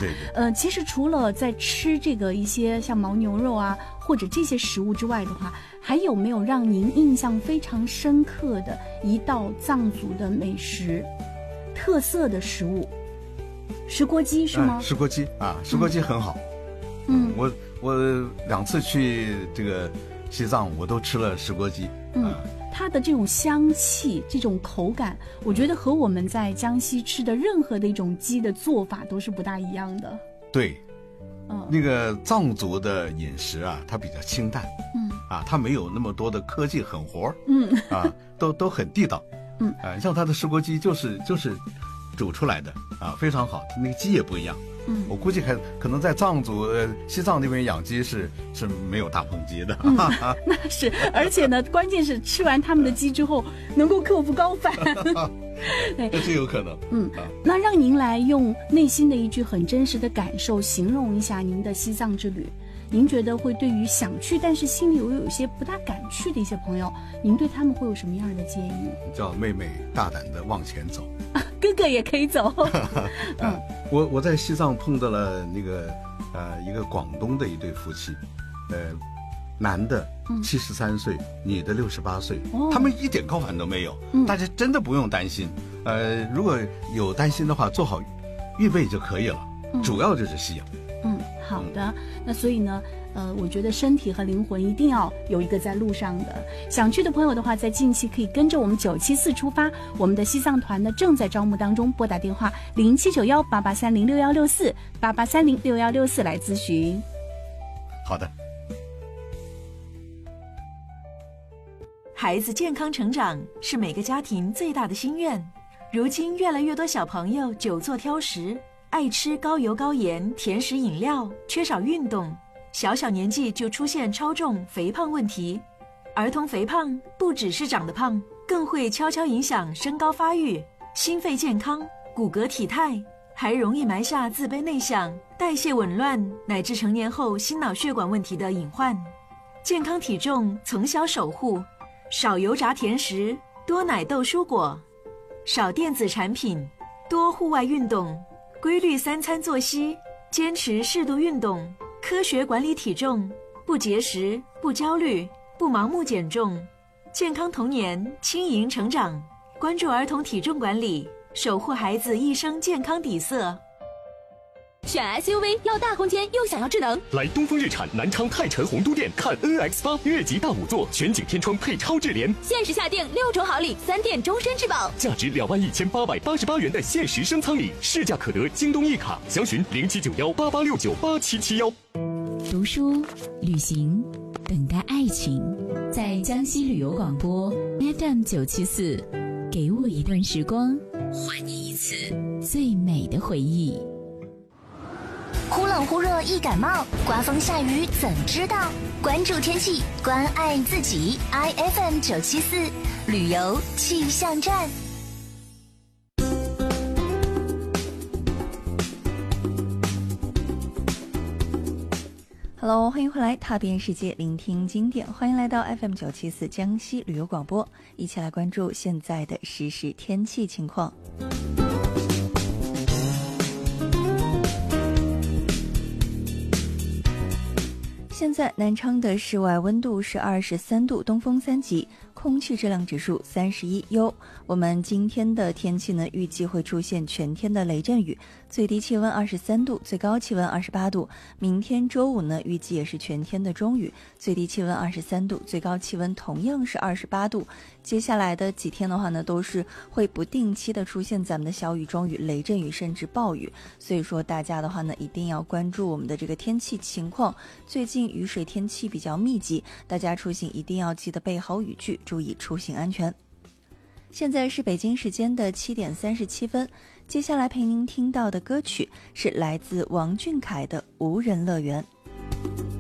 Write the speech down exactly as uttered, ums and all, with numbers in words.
对对。 呃，其实除了在吃这个一些像牦牛肉啊或者这些食物之外的话，还有没有让您印象非常深刻的一道藏族的美食特色的食物？石锅鸡是吗？ 嗯、石锅鸡啊，石锅鸡很好。 嗯， 嗯我我两次去这个西藏，我都吃了石锅鸡。 嗯。 啊它的这种香气这种口感，我觉得和我们在江西吃的任何的一种鸡的做法都是不大一样的。 对， 嗯， 那个藏族的饮食啊，它比较清淡。 嗯啊，它没有那么多的科技狠活。 嗯啊，都都很地道。 嗯啊，像它的石锅鸡就是就是煮出来的啊，非常好，那个鸡也不一样。 嗯， 我估计还可能在藏族、呃、西藏那边养鸡是是没有大棚鸡的。 嗯，那是，而且呢，关键是吃完他们的鸡之后能够克服高反。 这是有可能。 嗯，那让您来用内心的一句很真实的感受形容一下您的西藏之旅。您觉得会对于想去但是心里又有一些不大敢去的一些朋友，您对他们会有什么样的建议？ 叫妹妹大胆的往前走。 啊，哥哥也可以走。 嗯，我我在西藏碰到了那个呃一个广东的一对夫妻，呃，男的七十三岁，嗯、女的六十八岁，哦，他们一点高反都没有，嗯，大家真的不用担心。呃，如果有担心的话，做好预备就可以了，嗯，主要就是吸氧。 嗯，好的。嗯，那所以呢，呃，我觉得身体和灵魂一定要有一个在路上的。想去的朋友的话，在近期可以跟着我们九七四出发，我们的西藏团呢正在招募当中，拨打电话零七九幺八八三零六幺六四八八三零六幺六四来咨询。 好的。 孩子健康成长是每个家庭最大的心愿，如今越来越多小朋友久坐挑食，爱吃高油高盐甜食饮料，缺少运动，小小年纪就出现超重肥胖问题。儿童肥胖不只是长得胖，更会悄悄影响身高发育、心肺健康、骨骼体态，还容易埋下自卑内向、代谢紊乱乃至成年后心脑血管问题的隐患。健康体重从小守护，少油炸甜食，多奶豆蔬果，少电子产品，多户外运动，规律三餐作息，坚持适度运动，科学管理体重，不节食，不焦虑，不盲目减重，健康童年，轻盈成长。关注儿童体重管理，守护孩子一生健康底色。 选 S U V 要大空间又想要智能， 来东风日产南昌泰辰洪都店看 N X 八 越级大五座全景天窗配超智联， 限时下定六重好礼，三电终身质保， 价值两万一千八百八十八元的限时升舱礼，市价可得京东一卡，详询零七九幺八八六九八七七幺。 读书、旅行、等待爱情，在江西旅游广播 F M 九七四，给我一段时光，还你一次最美的回忆。 忽冷忽热易感冒，刮风下雨怎知道？关注天气，关爱自己。I F M 九七四旅游气象站。 Hello， 欢迎回来，踏遍世界，聆听经典。欢迎来到 F M 九七四江西旅游广播，一起来关注现在的实时天气情况。现在南昌的室外温度是二十三度，东风三级，空气质量指数三十一优。我们今天的天气呢，预计会出现全天的雷阵雨，最低气温二十三度，最高气温二十八度。明天周五呢，预计也是全天的中雨，最低气温二十三度，最高气温同样是二十八度。接下来的几天的话呢，都是会不定期的出现咱们的小雨、中雨、雷阵雨，甚至暴雨。所以说大家的话呢，一定要关注我们的这个天气情况。最近雨水天气比较密集，大家出行一定要记得备好雨具，注意出行安全。现在是北京时间的七点三十七分，接下来陪您听到的歌曲是来自王俊凯的《无人乐园》。